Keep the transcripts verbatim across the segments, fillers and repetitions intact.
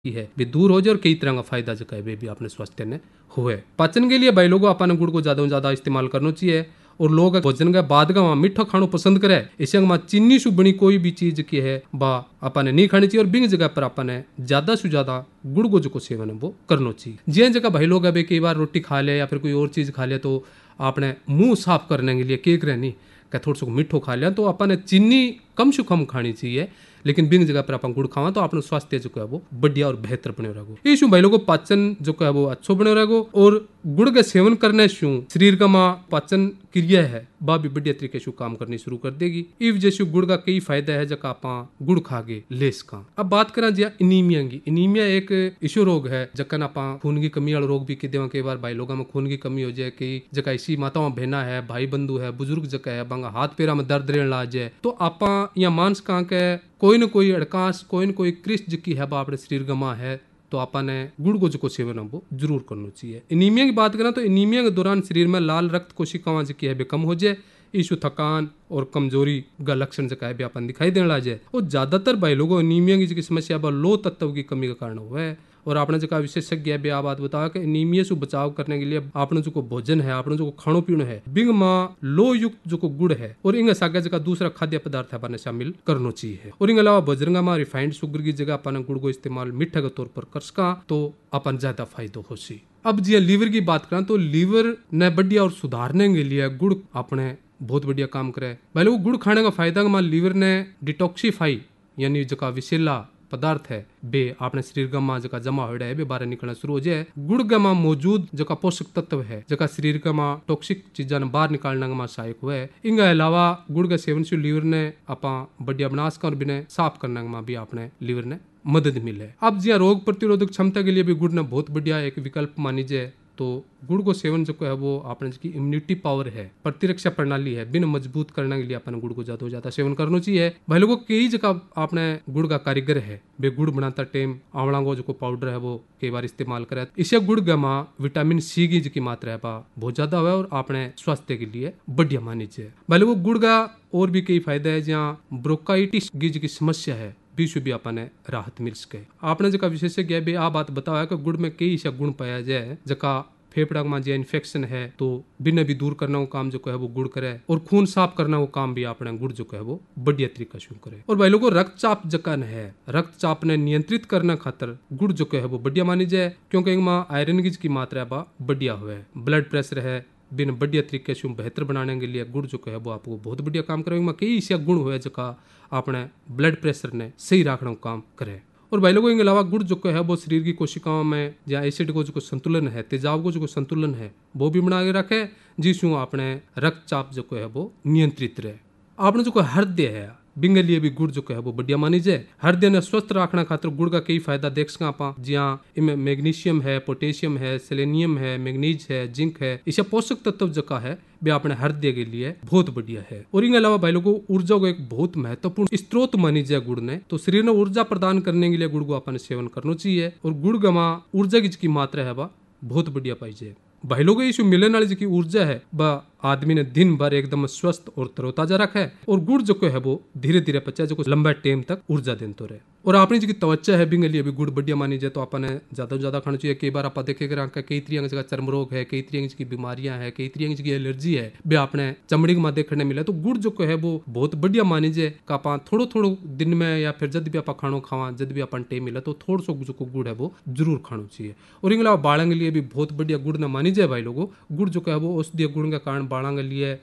की है भी दूर हो जाए और कई तरह का फायदा जो है भी अपने स्वास्थ्य ने हुए। पाचन के लिए भाई लोगों अपन गुड़ को ज्यादा ज्यादा इस्तेमाल करना चाहिए और लोग भोजन के बाद का मीठा खानो पसंद करे। इसे चीनी से बनी कोई भी चीज की है बा अपन नहीं खानी चाहिए और बिंग जगह पर अपन ज्यादा से ज्यादा गुड़ को जो सेवन है वो करना चाहिए। जिन जगह भाई लोग अभी कई बार रोटी खा ले या फिर कोई और चीज खा ले तो आपने मुंह साफ करने के लिए केक रहनी क्या थोड़ा सा मीठो खा लिया तो अपन चीनी कम से कम खानी चाहिए, लेकिन बिंग जगह पर अपन गुड़ खावा तो अपना स्वास्थ्य जो है वो बढ़िया और बेहतर बने रहेगो। इस भाई लोगों पाचन जो है वो अच्छो बने रहेगो और गुड़ के सेवन करने से शरीर का माँ पाचन क्रिया है वह भी बढ़िया तरीके से काम करनी शुरू कर देगी। इस जैसे गुड़ का कई फायदा है जब आप गुड़ खागे लेस का। अब बात करें जी एनीमिया की। एनीमिया एक इशू रोग है जखन आप खून की कमी वाला रोग भी कहते कई बार भाई लोगों में खून की कमी हो जाए, कई जगह ऐसी माताओं बहना है भाई बंधु है बुजुर्ग जगह है बंगा हाथ पैरा में दर्द रहने ला जाए तो आप या मांस का के कोई न कोई अड़कास कोई न कोई क्रिस्ट जिकी है अपने शरीर गमा है तो आपने गुड़ को जो सेवन है वो जरूर करना चाहिए। एनीमिया की बात करें तो एनीमिया के दौरान शरीर में लाल रक्त कोशिकाएं जो है कम हो जाए, इशू थकान और कमजोरी का लक्षण जो है अपन दिखाई देने लग जाए। और ज्यादातर भाई लोगों एनीमिया की समस्या लो तत्व की कमी का कारण हुआ है। और आपने जो विशेषज्ञ है बात बताया कि एनीमिया से बचाव करने के लिए आपने जो भोजन है आपने जो खानो पीनो है बिंग माँ लो युक्त जो गुड़ है और इंगे सागे जगह दूसरा खाद्य पदार्थ अपन शामिल करना चाहिए। और इंगे अलावा भोजन में रिफाइंड शुगर की जगह अपन गुड़ को इस्तेमाल मीठे के तौर पर कर सका तो अपन ज्यादा फायदो हो सी। अब जी लीवर की बात करें तो लीवर ने बढ़िया और सुधारने के लिए गुड़ अपने बहुत बढ़िया काम करे। भाई लोग गुड़ खाने का फायदा मान लीवर ने डिटॉक्सिफाई यानी जो विषैला पदार्थ है बे अपने शरीर गमा जका जमा हो है बे बाहर निकलना शुरू हो जाए। गुड़ गमा मौजूद जका पोषक तत्व है जका शरीर गमा टॉक्सिक चीजा ने बाहर निकालने में सहायक हुआ है। इनके अलावा गुड़ के सेवन से लीवर ने अपा बढ़िया बनास कर बिने साफ करने में भी अपने लीवर ने मदद मिले। अब जी रोग प्रतिरोधक क्षमता के लिए भी गुड़ ने बहुत बढ़िया एक विकल्प मानी जाए तो गुड़ को सेवन जो है वो अपने की इम्यूनिटी पावर है प्रतिरक्षा प्रणाली है बिन मजबूत करने के लिए अपन गुड़ को ज्यादा ज्यादा सेवन करना चाहिए। भाई लोगों कई जगह आपने गुड़ का कारीगर है बे गुड़ बनाता टाइम आंवला को जो पाउडर है वो कई बार इस्तेमाल करे। इसे गुड़ गमा विटामिन सी की जो मात्रा है बहुत ज्यादा है और अपने स्वास्थ्य के लिए बढ़िया मानी चाहिए। भाई लोगों गुड़ का और भी कई फायदा है जहाँ ब्रोंकाइटिस की जो समस्या है बीच भी अपने राहत मिल सके। आपने जगह विशेषज्ञ भी आ बात बताया कि गुड़ में कई ऐसा गुण पाया जाए जका फेफड़ा में जो इन्फेक्शन है तो बिना भी दूर करना वो काम जो है वो गुड़ करे और खून साफ करना वो काम भी अपने गुड़ जो है वो बढ़िया तरीका से करे। और भाई लोगों रक्तचाप जकन है रक्तचाप ने नियंत्रित करने खातर गुड़ जो है वो बढ़िया मानी जाए क्योंकि इनमें आयरन की मात्रा बा बढ़िया हुए। ब्लड प्रेशर है बिन बढ़िया तरीके से बेहतर बनाने के लिए गुड़ जो है वो आपको बहुत बढ़िया काम करेगा। कई ऐसे गुण हुए जका अपने ब्लड प्रेशर ने सही रखने का काम करे। और भाई लोगों के अलावा गुड़ जो है वो शरीर की कोशिकाओं में या एसिड को जो संतुलन है तेजाब को जो संतुलन है वो भी बना के रखे जिसमें अपने रक्तचाप जो है वो नियंत्रित रहे। आपने जो हृदय है बिंगे लिए भी गुड़ जो है वो बढ़िया मानी जाए। हृदय ने स्वस्थ रखना खातर गुड़ का कई फायदा देख सका आप जिया इनमें मैग्नीशियम है पोटेशियम है सेलेनियम है मैग्नीज है जिंक है इसे पोषक तत्व जो है वे अपने हृदय के लिए बहुत बढ़िया है। और इनके अलावा भाई लोगों ऊर्जा को एक बहुत महत्वपूर्ण स्त्रोत मानी जाए गुड़ ने तो शरीर ने ऊर्जा प्रदान करने के लिए गुड़ को अपने सेवन करना चाहिए। और गुड़ गमा ऊर्जा की मात्रा है वह बहुत बढ़िया पाई जाए। भाई लोगों इस मिलने वाली जो ऊर्जा है वह आदमी ने दिन भर एकदम स्वस्थ और तरोताजा रखा है। और गुड़ जो है वो धीरे धीरे पचा जो लंबा टाइम तक ऊर्जा देते रहे। और अपनी जो त्वचा है बिंगे लिए भी गुड़ बढ़िया मानी जाए तो अपने ज्यादा ज्यादा खाना चाहिए। कई बार आप देखे कई तरह की चर्म रोग है कई तरह की बीमारियां है कई तरह की एलर्जी है वे अपने चमड़ी में देखने मिले तो गुड़ जो है वो बहुत बढ़िया मानी जाए का आप थोड़ो थोड़ो दिन में या फिर जब भी आप खानो खावा जब भी अपन टाइम मिले तो थोड़ा सा जो गुड़ है वो जरूर खाना चाहिए। और इनके अलावा बालों के लिए भी बहुत बढ़िया गुड़ न मानी जाए। भाई लोगों गुड़ जो है वो औषधीय गुण के कारण बालों के लिए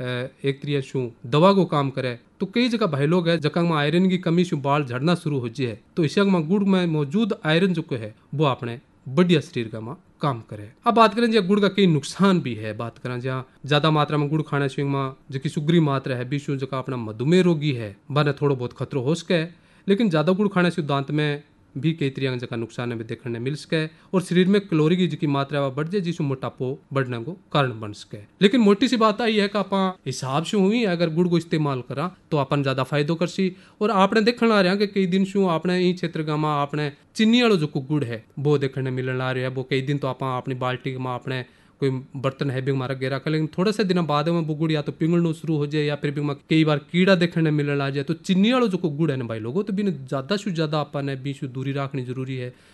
एक तरीके से दवा को काम करे। तो कई जगह भाई लोग है जगह में आयरन की कमी से बाल झड़ना शुरू हो जाए तो इस में गुड़ में मौजूद आयरन जो है वो अपने बढ़िया शरीर का माँ काम करे। अब बात करें जहाँ गुड़ का कई नुकसान भी है बात करें जहाँ ज्यादा मात्रा में गुड़ खाने से जो की सुगरी मात्रा है बीच जो अपना मधुमेह रोगी है बने थोड़ा बहुत खतरो हो सके। लेकिन ज्यादा गुड़ खाने से दांत में भी कई तरह का नुकसान है देखने मिल सके और शरीर में कैलोरी की जो मात्रा बढ़ जाए जिसमें मोटापो बढ़ने को कारण बन सके। लेकिन मोटी सी बात आई है कि आप हिसाब से हुई अगर गुड़ को इस्तेमाल करा तो अपन ज्यादा फायदो कर सी। और आपने देखने आ रहा है कि कई दिन शू आपने ई क्षेत्र में आपने चीनी वाला जो गुड़ है वो देखने मिलने आ रहा है। वो कई दिन तो आप अपनी बाल्टी में आपने कोई बर्तन है भी हमारा गेरा कर लेकिन थोड़ा सा दिन बाद में वो गुड़ या तो पिघलना शुरू हो जाए या फिर भी कई बार कीड़ा देखने मिलने आ जाए। तो चीनी वाला जो गुड़ है ना भाई लोगों तो बिना ज्यादा से ज्यादा अपन बीच दूरी रखनी जरूरी है।